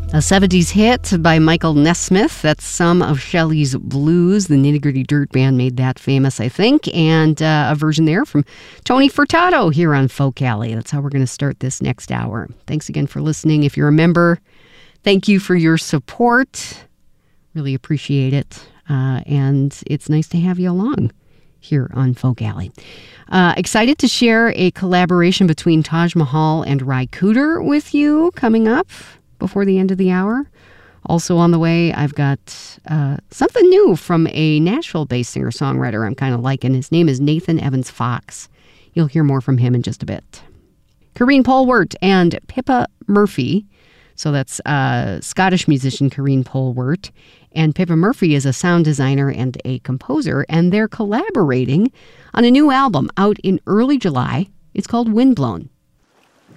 A 70s hit by Michael Nesmith. That's some of Shelley's Blues. The Nitty Gritty Dirt Band made that famous, I think. And a version there from Tony Furtado here on Folk Alley. That's how we're going to start this next hour. Thanks again for listening. If you're a member, thank you for your support. Really appreciate it. And it's nice to have you along here on Folk Alley. Excited to share a collaboration between Taj Mahal and Ry Cooder with you coming up before the end of the hour. Also on the way, I've got something new from a Nashville-based singer-songwriter I'm kind of liking. His name is Nathan Evans Fox. You'll hear more from him in just a bit. Corrine Polwart and Pippa Murphy. So that's Scottish musician Corrine Polwart. And Pippa Murphy is a sound designer and a composer, and they're collaborating on a new album out in early July. It's called Windblown.